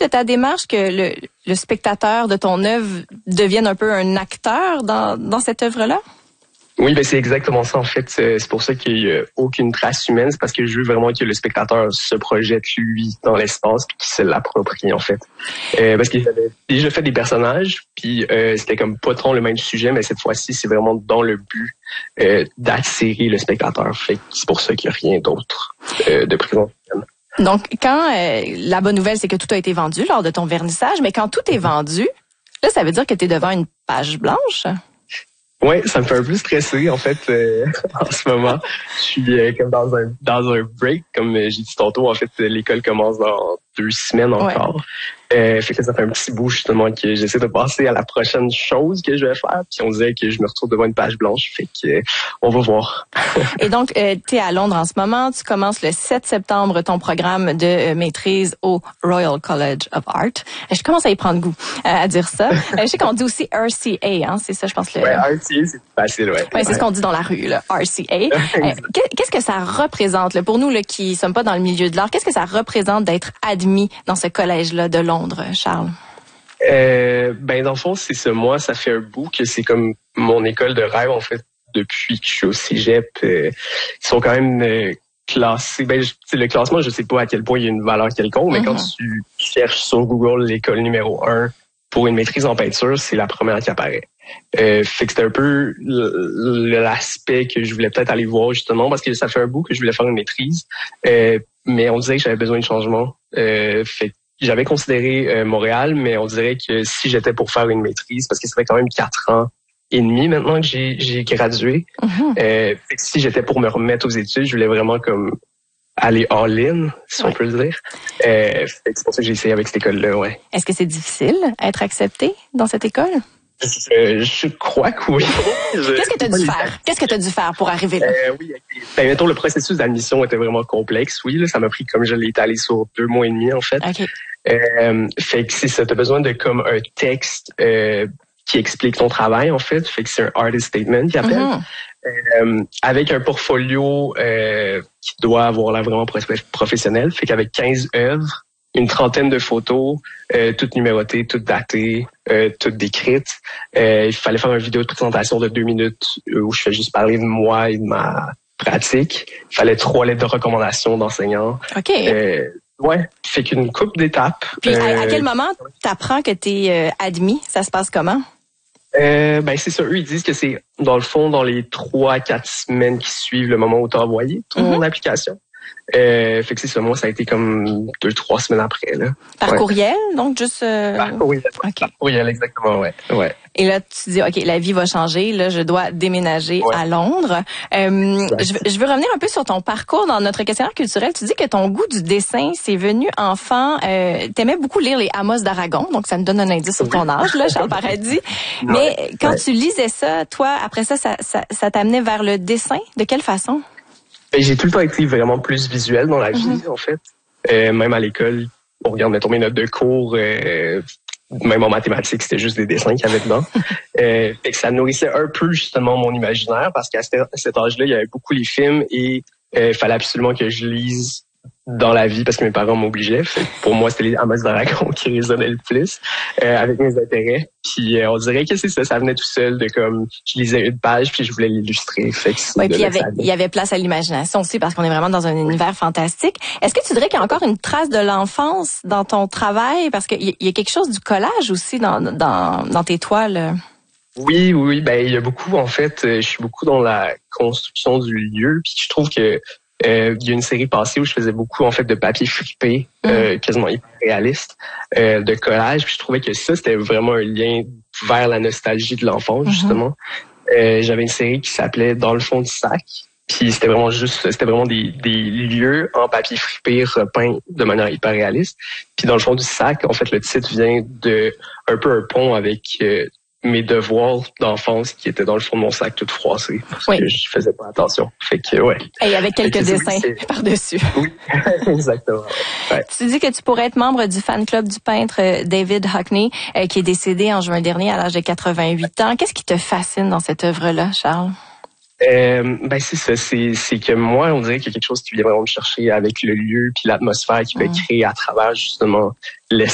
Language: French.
de ta démarche que le spectateur de ton œuvre devienne un peu un acteur dans cette œuvre-là? Oui, ben c'est exactement ça en fait. C'est pour ça qu'il n'y a aucune trace humaine. C'est parce que je veux vraiment que le spectateur se projette lui dans l'espace puis qu'il se l'approprie en fait. Parce que j'avais déjà fait des personnages puis c'était comme pas trop le même sujet, mais cette fois-ci c'est vraiment dans le but d'attirer le spectateur. Fait que c'est pour ça qu'il n'y a rien d'autre de présent. Donc quand la bonne nouvelle c'est que tout a été vendu lors de ton vernissage, mais quand tout est vendu, là ça veut dire que tu es devant une page blanche. Ouais, ça me fait un peu stresser en fait en ce moment. Je suis comme dans un break, comme j'ai dit tantôt. En fait, l'école commence dans 2 semaines encore. Fait que ça fait un petit bout justement que j'essaie de passer à la prochaine chose que je vais faire. Puis on dirait que je me retrouve devant une page blanche. Fait que on va voir. Et donc, tu es à Londres en ce moment. Tu commences le 7 septembre ton programme de maîtrise au Royal College of Art. Je commence à y prendre goût à dire ça. Je sais qu'on dit aussi RCA, hein, c'est ça, je pense. Ouais, RCA, c'est facile, ouais. Ouais, c'est ce qu'on dit dans la rue, là, RCA. Qu'est-ce que ça représente, là, pour nous là, qui sommes pas dans le milieu de l'art, qu'est-ce que ça représente d'être admis dans ce collège-là de Londres, Charles? Ben dans le fond, c'est ça. Moi, ça fait un bout que c'est comme mon école de rêve, en fait, depuis que je suis au cégep. Ils sont quand même classés. Ben, le classement, je sais pas à quel point il y a une valeur quelconque, mais quand tu cherches sur Google l'école numéro 1 pour une maîtrise en peinture, c'est la première qui apparaît. Fait que c'était un peu l'aspect que je voulais peut-être aller voir justement parce que ça fait un bout que je voulais faire une maîtrise, mais on disait que j'avais besoin de changement. Fait que j'avais considéré Montréal, mais on dirait que si j'étais pour faire une maîtrise, parce que ça fait quand même 4 ans et demi maintenant que j'ai gradué, fait que si j'étais pour me remettre aux études, je voulais vraiment comme aller all-in, si on peut le dire. C'est pour ça que j'ai essayé avec cette école-là, ouais. Est-ce que c'est difficile être accepté dans cette école? Je crois que oui. Qu'est-ce que tu as dû faire? Qu'est-ce que tu as dû faire pour arriver là? Oui, ben, mettons, le processus d'admission était vraiment complexe. Oui, là, ça m'a pris, comme je l'ai étalé sur 2 mois et demi, en fait. Okay. Fait que c'est ça, t'as besoin de comme un texte qui explique ton travail, en fait. Fait que c'est un artist statement qu'ils appellent. Avec un portfolio qui doit avoir l'air vraiment professionnel. Fait qu'avec 15 œuvres, une trentaine de photos, toutes numérotées, toutes datées, toutes décrites. Il fallait faire une vidéo de présentation de 2 minutes où je fais juste parler de moi et de ma pratique. Il fallait 3 lettres de recommandation d'enseignants. OK. Ouais, fait qu'une couple d'étapes. Puis à quel moment t'apprends que t'es admis? Ça se passe comment? Ben c'est ça, eux ils disent que c'est dans le fond dans les 3 à 4 semaines qui suivent le moment où tu as envoyé ton application. Fait que c'est ça, moi ça a été comme 2-3 semaines après là. Par courriel, donc juste Par courriel. OK. Par courriel, exactement, ouais. Et là tu dis OK, la vie va changer, là je dois déménager à Londres. Je veux revenir un peu sur ton parcours dans notre questionnaire culturel. Tu dis que ton goût du dessin c'est venu enfant, t'aimais beaucoup lire les Amos d'Aragon, donc ça me donne un indice sur ton âge là, Charles Paradis. Mais quand tu lisais ça, toi après ça t'amenait vers le dessin, de quelle façon? J'ai tout le temps été vraiment plus visuel dans la vie, en fait. Même à l'école, on regarde, mettons, mes notes de cours, même en mathématiques, c'était juste des dessins qu'il y avait dedans. Fait que ça nourrissait un peu, justement, mon imaginaire, parce qu'à cet âge-là, il y avait beaucoup les films et il fallait absolument que je lise dans la vie parce que mes parents m'obligeaient. Pour moi, c'était les Amos d'Aragon qui résonnaient le plus avec mes intérêts. Puis on dirait que c'est ça, ça venait tout seul de comme je lisais une page puis je voulais l'illustrer. Oui, puis il y avait place à l'imagination aussi parce qu'on est vraiment dans un univers fantastique. Est-ce que tu dirais qu'il y a encore une trace de l'enfance dans ton travail parce qu'il y a quelque chose du collage aussi dans tes toiles? Oui, ben il y a beaucoup en fait. Je suis beaucoup dans la construction du lieu puis je trouve que il y a une série passée où je faisais beaucoup en fait de papier fripé, quasiment hyper réaliste, de collage. Puis je trouvais que ça c'était vraiment un lien vers la nostalgie de l'enfance justement. J'avais une série qui s'appelait Dans le fond du sac. Puis c'était vraiment des lieux en papier fripé repeints de manière hyper réaliste. Puis dans le fond du sac, en fait le titre vient de un peu un pont avec mes devoirs d'enfance qui étaient dans le fond de mon sac tout froissés parce que je faisais pas attention. Fait que Et avec quelques dessins par-dessus. Oui, exactement. Ouais. Tu dis que tu pourrais être membre du fan club du peintre David Hockney qui est décédé en juin dernier à l'âge de 88 ans. Qu'est-ce qui te fascine dans cette œuvre-là, Charles? Ben c'est ça, c'est que moi on dirait qu'il y a quelque chose qui vient vraiment me chercher avec le lieu puis l'atmosphère qu'il peut créer à travers justement l'espace.